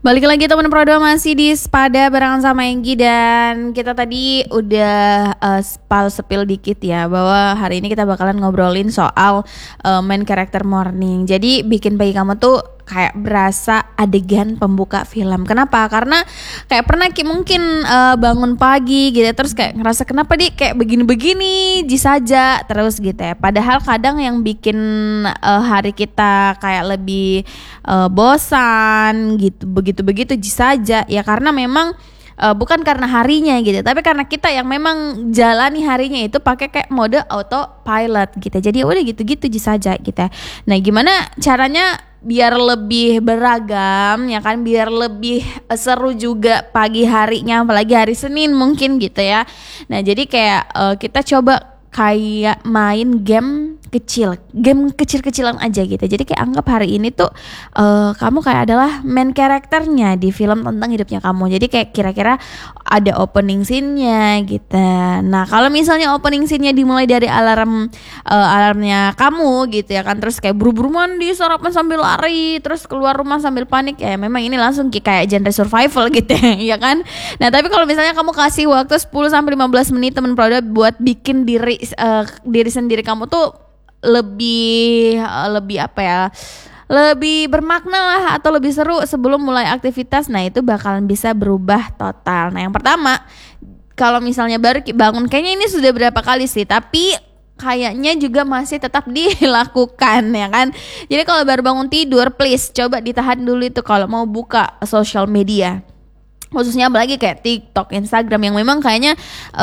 Balik lagi teman Pro2 masih di Sepada barengan sama Enggi. Dan kita tadi udah sepil dikit ya, bahwa hari ini kita bakalan ngobrolin soal main karakter Morning. Jadi bikin bagi kamu tuh kayak berasa adegan pembuka film. Kenapa? Karena kayak pernah mungkin bangun pagi gitu, terus kayak ngerasa kenapa dia kayak begini-begini saja terus gitu ya. Padahal kadang yang bikin hari kita kayak lebih bosan gitu, begitu saja ya, karena memang bukan karena harinya gitu, tapi karena kita yang memang jalani harinya itu pakai kayak mode autopilot gitu. Jadi udah gitu-gitu saja gitu. Nah, gimana caranya biar lebih beragam ya kan, biar lebih seru juga pagi harinya, apalagi hari Senin mungkin gitu ya. Nah, jadi kayak kita coba kayak main game kecil-kecilan aja gitu. Jadi kayak anggap hari ini tuh kamu kayak adalah main karakternya di film tentang hidupnya kamu. Jadi kayak kira-kira ada opening scene-nya gitu. Nah, kalau misalnya opening scene-nya dimulai dari alarmnya kamu gitu ya kan, terus kayak buru-buru mandi, sarapan sambil lari, terus keluar rumah sambil panik, ya memang ini langsung kayak genre survival gitu ya kan. Nah, tapi kalau misalnya kamu kasih waktu 10-15 menit teman Pro2 buat bikin diri sendiri kamu tuh lebih apa ya, lebih bermakna lah atau lebih seru sebelum mulai aktivitas. Nah, itu bakalan bisa berubah total. Nah, yang pertama, kalau misalnya baru bangun, kayaknya ini sudah berapa kali sih, tapi kayaknya juga masih tetap dilakukan ya kan. Jadi kalau baru bangun tidur, please coba ditahan dulu itu kalau mau buka sosial media, khususnya apalagi kayak TikTok, Instagram yang memang kayaknya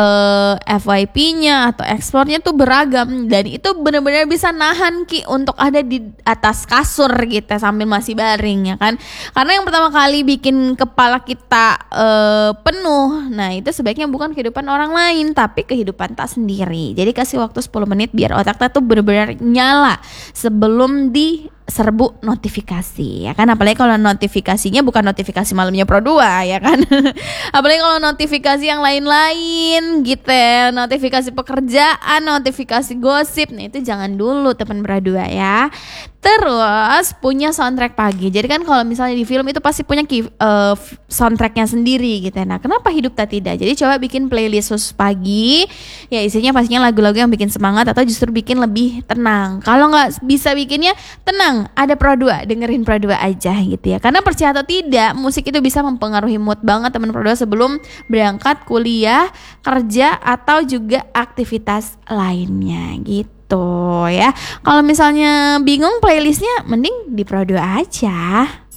FYP-nya atau explore-nya tuh beragam, dan itu benar-benar bisa nahan untuk ada di atas kasur gitu sambil masih baring ya kan. Karena yang pertama kali bikin kepala kita penuh, nah itu sebaiknya bukan kehidupan orang lain tapi kehidupan tak sendiri. Jadi kasih waktu 10 menit biar otak kita tuh benar-benar nyala sebelum serbu notifikasi ya kan. Apalagi kalau notifikasinya bukan notifikasi malamnya Pro2 ya kan. Apalagi kalau notifikasi yang lain-lain gitu ya, notifikasi pekerjaan, notifikasi gosip, nah itu jangan dulu teman Pro2 ya. Terus punya soundtrack pagi. Jadi kan kalau misalnya di film itu pasti punya soundtracknya sendiri gitu. Nah, kenapa hidup tak tidak? Jadi coba bikin playlist khusus pagi. Ya isinya pastinya lagu-lagu yang bikin semangat atau justru bikin lebih tenang. Kalau nggak bisa bikinnya tenang, ada Pro2, dengerin Pro2 aja gitu ya. Karena percaya atau tidak, musik itu bisa mempengaruhi mood banget teman Pro2 sebelum berangkat kuliah, kerja atau juga aktivitas lainnya gitu ya. Kalau misalnya bingung playlistnya, mending di Pro2 aja.